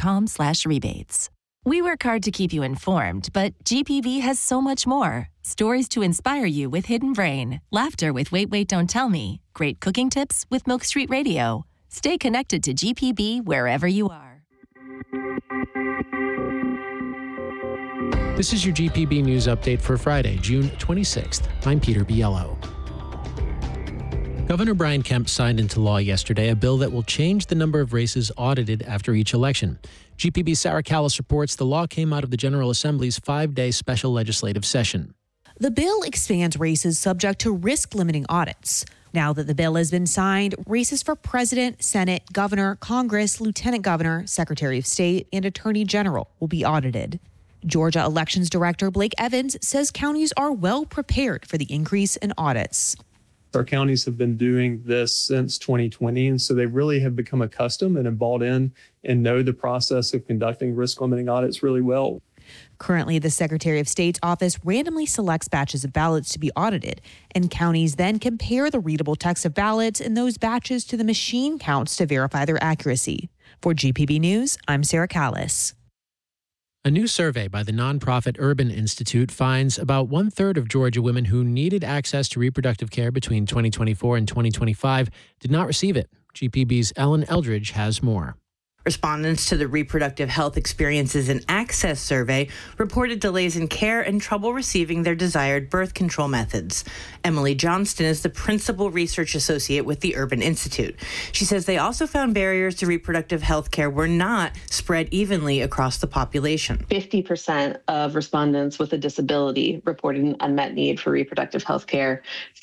GPB.com/rebates. We work hard to keep you informed, but GPB has so much more. Stories to inspire you with Hidden Brain, laughter with Wait, Wait, Don't Tell Me, great cooking tips with Milk Street Radio. Stay connected to GPB wherever you are. This is your GPB News Update for Friday, June 26th. I'm Peter Biello. Governor Brian Kemp signed into law yesterday a bill that will change the number of races audited after each election. GPB's Sarah Callis reports the law came out of the General Assembly's 5-day special legislative session. The bill expands races subject to risk-limiting audits. Now that the bill has been signed, races for president, Senate, governor, Congress, lieutenant governor, secretary of state, and attorney general will be audited. Georgia Elections Director Blake Evans says counties are well prepared for the increase in audits. Our counties have been doing this since 2020, and so they really have become accustomed and have bought in and know the process of conducting risk-limiting audits really well. Currently, the Secretary of State's office randomly selects batches of ballots to be audited, and counties then compare the readable text of ballots in those batches to the machine counts to verify their accuracy. For GPB News, I'm Sarah Callis. A new survey by the nonprofit Urban Institute finds about 1/3 of Georgia women who needed access to reproductive care between 2024 and 2025 did not receive it. GPB's Ellen Eldridge has more. Respondents to the Reproductive Health Experiences and Access Survey reported delays in care and trouble receiving their desired birth control methods. Emily Johnston is the principal research associate with the Urban Institute. She says they also found barriers to reproductive health care were not spread evenly across the population. 50% of respondents with a disability reported an unmet need for reproductive health care,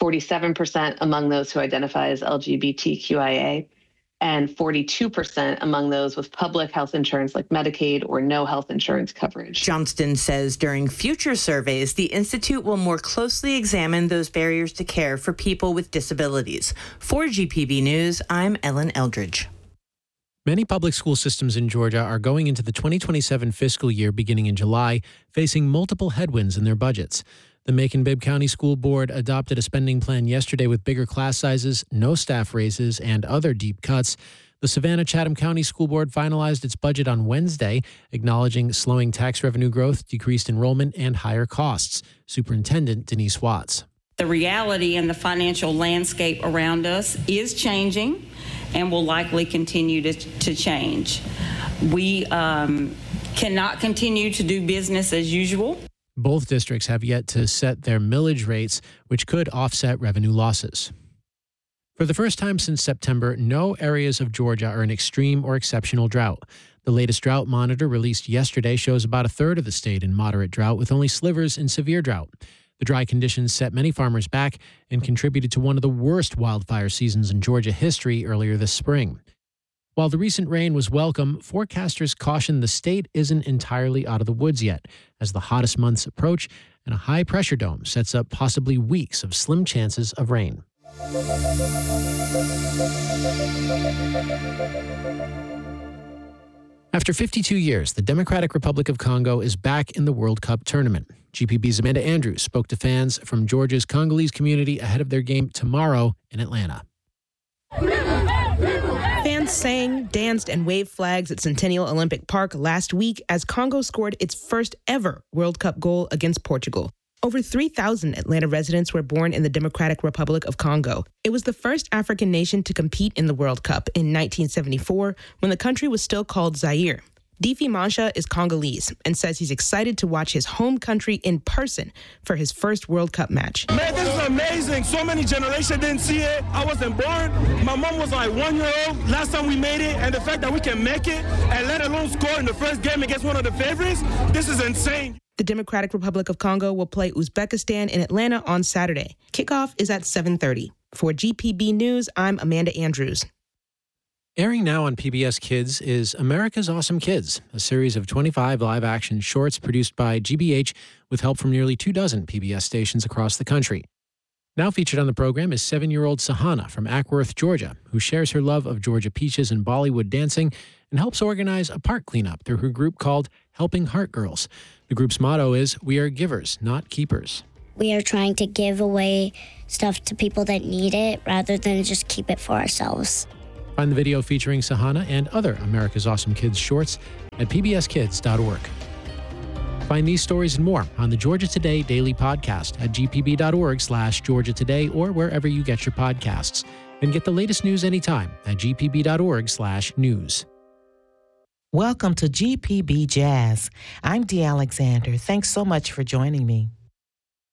47% among those who identify as LGBTQIA, and 42% among those with public health insurance like Medicaid or no health insurance coverage. Johnston says during future surveys, the Institute will more closely examine those barriers to care for people with disabilities. For GPB News, I'm Ellen Eldridge. Many public school systems in Georgia are going into the 2027 fiscal year beginning in July, facing multiple headwinds in their budgets. The Macon-Bibb County School Board adopted a spending plan yesterday with bigger class sizes, no staff raises, and other deep cuts. The Savannah-Chatham County School Board finalized its budget on Wednesday, acknowledging slowing tax revenue growth, decreased enrollment, and higher costs. Superintendent Denise Watts. The reality and the financial landscape around us is changing and will likely continue to change. We cannot continue to do business as usual. Both districts have yet to set their millage rates, which could offset revenue losses. For the first time since September, no areas of Georgia are in extreme or exceptional drought. The latest drought monitor released yesterday shows about 1/3 of the state in moderate drought, with only slivers in severe drought. The dry conditions set many farmers back and contributed to one of the worst wildfire seasons in Georgia history earlier this spring. While the recent rain was welcome, forecasters caution the state isn't entirely out of the woods yet, as the hottest months approach and a high-pressure dome sets up possibly weeks of slim chances of rain. After 52 years, the Democratic Republic of Congo is back in the World Cup tournament. GPB's Amanda Andrews spoke to fans from Georgia's Congolese community ahead of their game tomorrow in Atlanta. Fans sang, danced, and waved flags at Centennial Olympic Park last week as Congo scored its first ever World Cup goal against Portugal. Over 3,000 Atlanta residents were born in the Democratic Republic of Congo. It was the first African nation to compete in the World Cup in 1974 when the country was still called Zaire. Difi Mancha is Congolese and says he's excited to watch his home country in person for his first World Cup match. Man, this is amazing. So many generations didn't see it. I wasn't born. My mom was like 1 year old last time we made it, and the fact that we can make it and let alone score in the first game against one of the favorites, this is insane. The Democratic Republic of Congo will play Uzbekistan in Atlanta on Saturday. Kickoff is at 7:30. For GPB News, I'm Amanda Andrews. Airing now on PBS Kids is America's Awesome Kids, a series of 25 live-action shorts produced by GBH with help from nearly 24 PBS stations across the country. Now featured on the program is 7-year-old Sahana from Ackworth, Georgia, who shares her love of Georgia peaches and Bollywood dancing and helps organize a park cleanup through her group called Helping Heart Girls. The group's motto is, "We are givers, not keepers." We are trying to give away stuff to people that need it rather than just keep it for ourselves. Find the video featuring Sahana and other America's Awesome Kids shorts at pbskids.org. Find these stories and more on the Georgia Today Daily Podcast at gpb.org/Georgia Today or wherever you get your podcasts. And get the latest news anytime at gpb.org/news. Welcome to GPB Jazz. I'm Dee Alexander. Thanks so much for joining me.